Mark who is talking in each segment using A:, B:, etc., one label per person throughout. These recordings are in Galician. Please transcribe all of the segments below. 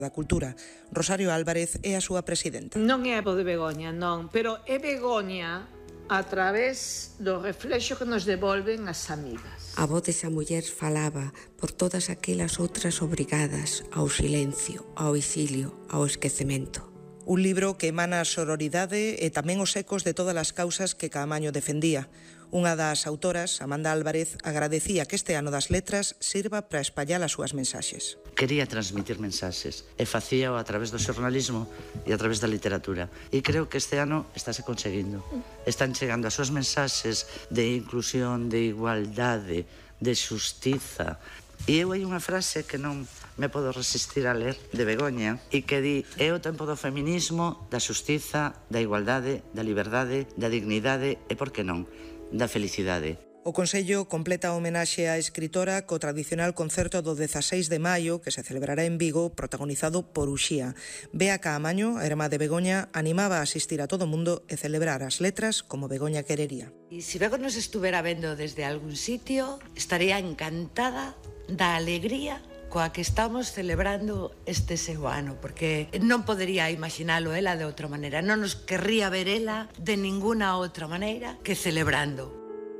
A: da Cultura. Rosario Álvarez é a súa presidenta.
B: Non é a voz de Begoña, non, pero é Begoña a través do reflexo que nos devolven as amigas.
C: A voz desa muller falaba por todas aquelas outras obrigadas ao silencio, ao exilio, ao esquecemento.
A: Un libro que emana a sororidade e tamén os ecos de todas as causas que Caamaño defendía. Unha das autoras, Amanda Álvarez, agradecía que este ano das letras sirva para espallar as súas mensaxes.
D: Quería transmitir mensaxes e facíao a través do xornalismo e a través da literatura. E creo que este ano estáse conseguindo. Están chegando as súas mensaxes de inclusión, de igualdade, de xustiza. E eu hai unha frase que non me podo resistir a ler de Begoña e que di: é o tempo do feminismo, da xustiza, da igualdade, da liberdade, da dignidade e, por que non, da felicidade.
A: O Consello completa a homenaxe á escritora co tradicional concerto do 16 de maio que se celebrará en Vigo, protagonizado por Uxía. Bea Caamaño, a irmá de Begoña, animaba a asistir a todo o mundo e celebrar as letras como Begoña querería.
E: E se Bego nos estuvera vendo desde algún sitio, estaría encantada da alegría coa que estamos celebrando este seu ano, porque non podería imaginalo ela de outra maneira, non nos querría ver ela de ninguna outra maneira que celebrando.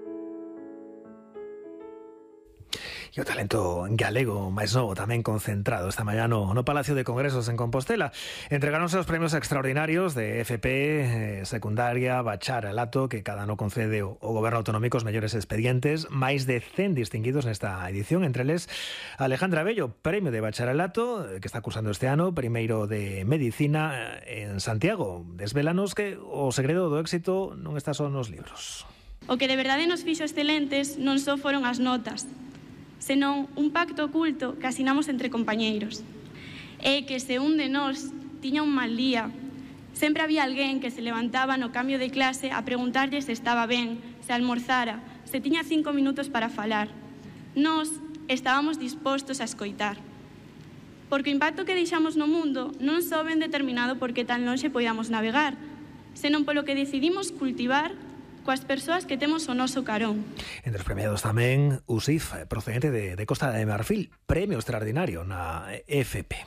F: E o talento galego máis novo tamén concentrado esta mañá no Palacio de Congresos en Compostela. Entregáronse os premios extraordinarios de FP, secundaria, bacharelato, que cada ano concede o Goberno Autonómico os mellores expedientes. Máis de 100 distinguidos nesta edición, entre eles Alejandra Bello, premio de bacharelato, que está cursando este ano, primeiro de Medicina en Santiago. Desvélanos que o segredo do éxito non está só nos libros.
G: O que de verdade nos fixo excelentes non só foron as notas, senón un pacto oculto que asinamos entre compañeiros. É que se un de nós tiña un mal día, sempre había alguén que se levantaba no cambio de clase a preguntarlle se estaba ben, se almorzara, se tiña 5 minutos para falar. Nós estábamos dispostos a escoitar. Porque o impacto que deixamos no mundo non só ben determinado porque tan lonxe podamos navegar, senón polo que decidimos cultivar coas persoas que temos o noso carón.
F: Entre os premiados tamén Usif, procedente de Costa de Marfil, premio extraordinario na FP.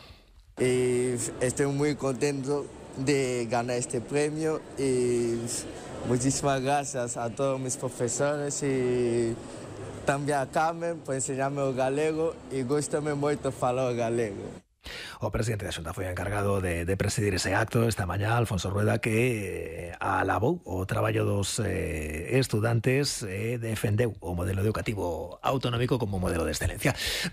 H: Estoy muy contento de ganar este premio y muchísimas gracias a todos mis profesores y también a Carmen por enseñarme o galego y gustame moito falar o galego.
F: O presidente da Xunta foi encargado de presidir ese acto esta mañá, Alfonso Rueda, que alabou o traballo dos estudantes e defendeu o modelo educativo autonómico como modelo de excelencia.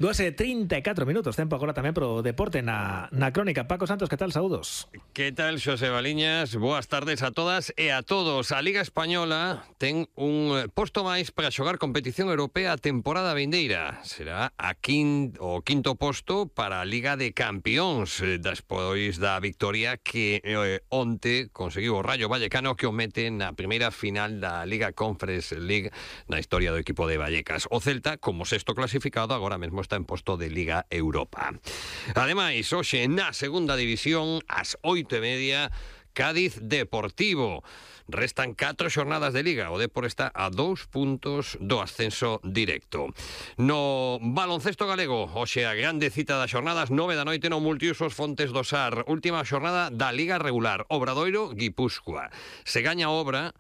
F: 2:34 minutos, tempo agora tamén pro deporte na crónica. Paco Santos, que tal? Saúdos.
I: Que tal, Xosé Baliñas? Boas tardes a todas e a todos. A Liga Española ten un posto máis para xogar competición europea a temporada vindeira. Será o quinto posto para a Liga de Campións, despois da victoria que onte conseguiu o Rayo Vallecano, que o mete na primeira final da Liga Conference League na historia do equipo de Vallecas. O Celta, como sexto clasificado, agora mesmo está en posto de Liga Europa. Ademais, hoxe na segunda división, ás 8:30, Cádiz Deportivo. Restan 4 xornadas de Liga. O Depor está a 2 puntos do ascenso directo. No baloncesto galego, hoxe a grande cita das xornadas, 9 da noite no Multiusos Fontes do Sar. Última xornada da Liga regular. Obradoiro, Guipúscoa. Se gaña Obra,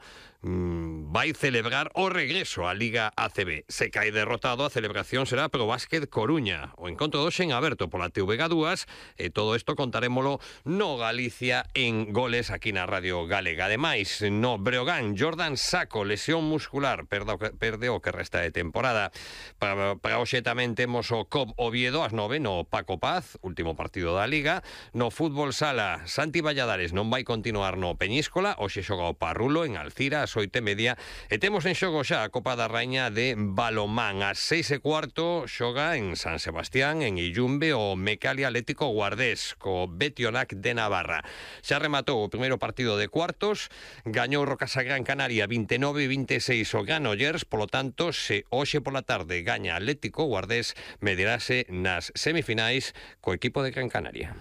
I: vai celebrar o regreso á Liga ACB. Se cae derrotado, a celebración será pro Básquet Coruña. O encontro doxe en aberto pola TVG2 e todo isto contarémolo no Galicia en Goles aquí na Radio Galega. Ademais, no Breogán, Jordan Saco, lesión muscular, perde o que resta de temporada. Para hoxe tamén temos o COP Oviedo ás 9 no Paco Paz, último partido da Liga. No Fútbol Sala, Santi Valladares non vai continuar no Peñíscola, hoxe xoga o Parrulo en Alcira, 8:30, e temos en xogo xa a Copa da Raña de balonmán. Ás 6:15 xoga en San Sebastián, en Illumbe, o Mecalia Atlético Guardés co Betionac de Navarra. Xa rematou o primeiro partido de cuartos, gañou Rocasa Gran Canaria 29-26 o Granollers, polo tanto, se hoxe pola tarde gaña Atlético Guardés, medirase nas semifinais co equipo de Gran Canaria.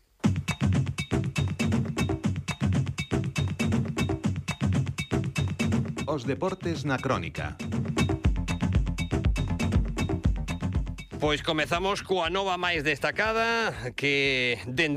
J: Os deportes na crónica.
I: Pois comezamos coa nova máis destacada que dende